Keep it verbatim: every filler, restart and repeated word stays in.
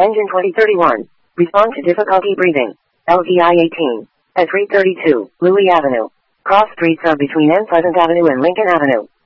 Engine twenty thirty-one. Respond to difficulty breathing. L V I eighteen. At three thirty-two, Louis Avenue. Cross streets are between N Pleasant Avenue and Lincoln Avenue.